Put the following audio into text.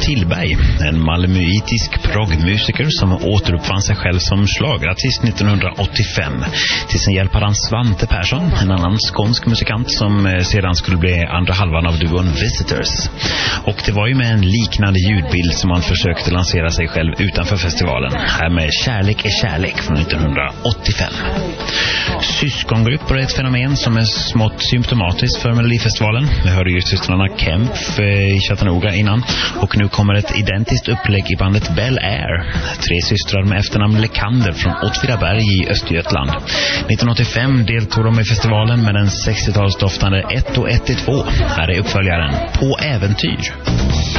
Tillberg, en malmöitisk progmusiker som återuppfann sig själv som schlagerartist 1985. Till sin hjälp hade han Svante Persson, en annan skånsk musikant som sedan skulle bli andra halvan av duon Visitors. Och det var ju med en liknande ljudbild som han försökte lansera sig själv utanför festivalen. Här med Kärlek är kärlek från 1985. Syskongrupper är ett fenomen som är smått symptomatiskt för Melodifestivalen. Vi hörde ju systrarna Kempf i Chattanooga innan. Och nu kommer ett identiskt upplägg i bandet Bel Air. 3 systrar med efternamn Lekander från Åtvidaberg i Östergötland. 1985 deltog de i festivalen med den 60-talsdoftande 1 och 1 i 2. Här är uppföljaren På äventyr.